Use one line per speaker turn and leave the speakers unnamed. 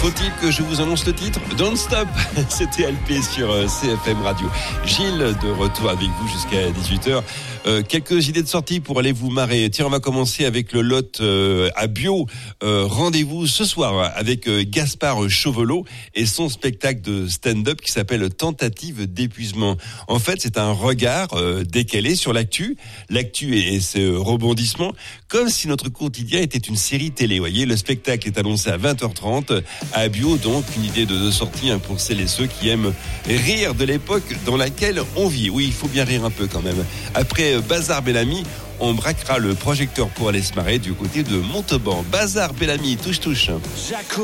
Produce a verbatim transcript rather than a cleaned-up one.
Faut-il que je vous annonce le titre ? Don't Stop. C'était L P sur C F M Radio. Gilles, de retour avec vous jusqu'à dix-huit heures. Euh, quelques idées de sortie pour aller vous marrer. Tiens, on va commencer avec le lot euh, à Bio. Euh, rendez-vous ce soir avec euh, Gaspard Chauvelot et son spectacle de stand-up qui s'appelle Tentative d'épuisement. En fait, c'est un regard euh, décalé sur l'actu. L'actu et, et ses rebondissements, comme si notre quotidien était une série télé. Vous voyez, le spectacle est annoncé à vingt heures trente à Bio, donc une idée de, de sortie hein, pour celles et ceux qui aiment rire de l'époque dans laquelle on vit. Oui, il faut bien rire un peu quand même. Après Bazar Bellamy, on braquera le projecteur pour aller se marrer du côté de Montauban. Bazar Bellamy, touche touche.